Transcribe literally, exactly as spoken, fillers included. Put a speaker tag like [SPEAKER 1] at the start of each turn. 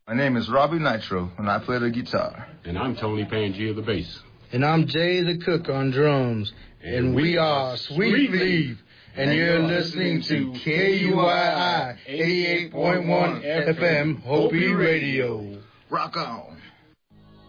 [SPEAKER 1] My name is Robbie Nitro, and I play the guitar.
[SPEAKER 2] And I'm Tony Pangia, the bass.
[SPEAKER 3] And I'm Jay the Cook on drums. And, and we, we are Sweet Leaf. And, and you're listening to K U I I eighty-eight point one F M Hopi Radio.
[SPEAKER 1] Rock on.